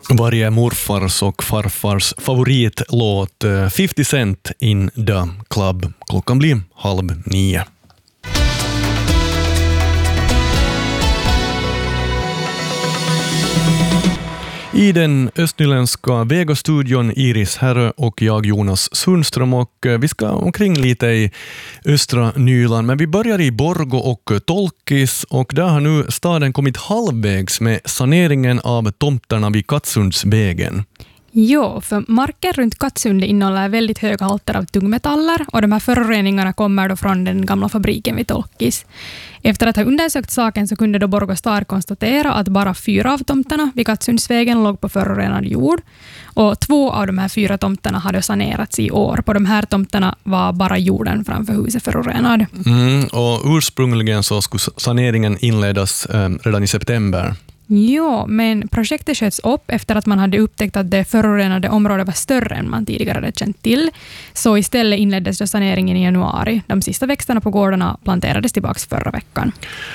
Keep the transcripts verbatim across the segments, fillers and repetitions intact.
Varje morfars och farfars favoritlåt fifty Cent in the club. Klockan blir halv nio. I den östnyländska Vega-studion Iris Herrö och jag Jonas Sundström, och vi ska omkring lite i östra Nyland, men vi börjar i Borgå och Tolkis, och där har nu staden kommit halvvägs med saneringen av tomterna vid Katsundsvägen. Jo, för marken runt Katsunde innehåller väldigt höga halter av tungmetaller, och de här föroreningarna kommer då från den gamla fabriken vid Tolkis. Efter att ha undersökt saken så kunde då Borgå stad konstatera att bara fyra av tomterna vid Katsundsvägen låg på förorenad jord, och två av de här fyra tomterna hade sanerats i år. På de här tomterna var bara jorden framför huset förorenad. Mm, och ursprungligen så skulle saneringen inledas eh, redan i september. Jo, men projektet sköts upp efter att man hade upptäckt att det förorenade området var större än man tidigare hade känt till. Så istället inleddes då saneringen i januari. De sista växterna på gårdarna planterades tillbaka förra veckan.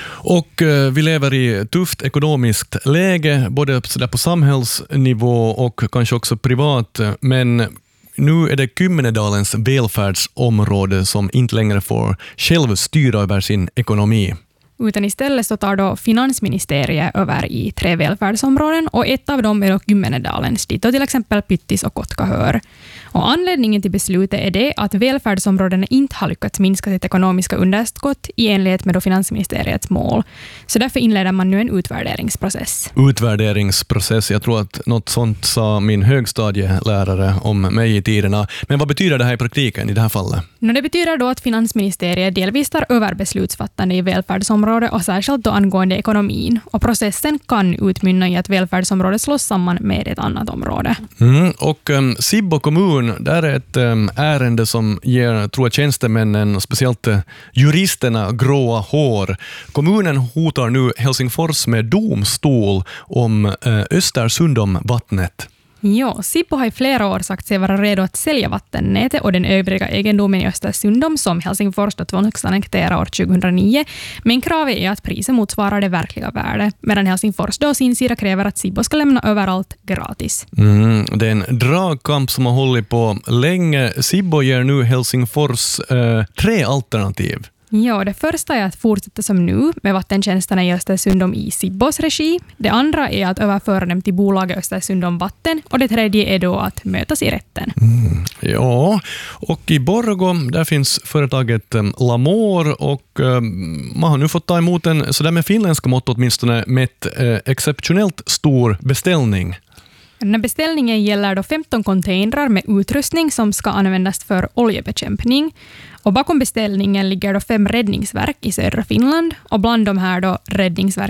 Och eh, vi lever i tufft ekonomiskt läge, både så där på samhällsnivå och kanske också privat, men nu är det Kymmenedalens välfärdsområde som inte längre får själv styra över sin ekonomi. Utan istället så tar då finansministeriet över i tre välfärdsområden, och ett av dem är då Kymmenedalens, dit då till exempel Pyttis och Kotka hör. Och anledningen till beslutet är det att välfärdsområdena inte har lyckats minska sitt ekonomiska underskott i enlighet med då finansministeriets mål. Så därför inleder man nu en utvärderingsprocess. Utvärderingsprocess, jag tror att något sånt sa min högstadielärare om mig i tiderna. Men vad betyder det här i praktiken i det här fallet? No, det betyder då att finansministeriet delvis tar över beslutsfattande i välfärdsområdet, och särskilt då angående ekonomin. Och processen kan utmynna i att välfärdsområdet slås samman med ett annat område. Mm, och um, Sibbo kommun, där är ett um, ärende som ger, tror jag, tjänstemännen, speciellt uh, juristerna, gråa hår. Kommunen hotar nu Helsingfors med domstol om uh, Östersund om vattnet. Jo, Sibbo har i flera år sagt sig vara redo att sälja vattennätet och den övriga egendomen i Östersund som Helsingfors då tvångsannekterade år tjugohundranio, men kravet är att priset motsvarar det verkliga värdet, medan Helsingfors då sin sida kräver att Sibbo ska lämna överallt gratis. Mm, det är en dragkamp som har hållit på länge. Sibbo ger nu Helsingfors eh, tre alternativ. Ja, det första är att fortsätta som nu med vattentjänsterna i Östersund om i Sibbos regi. Det andra är att överföra dem till bolaget Östersund om vatten, och det tredje är då att mötas i rätten. Mm, ja, och i Borgå där finns företaget um, Lamor, och um, man har nu fått ta emot en, så där med finländska mått åtminstone, med ett uh, exceptionellt stor beställning. Den här beställningen gäller då femton containrar med utrustning som ska användas för oljebekämpning. Och bakom beställningen ligger då fem räddningsverk i södra Finland, och bland de här då räddningsverken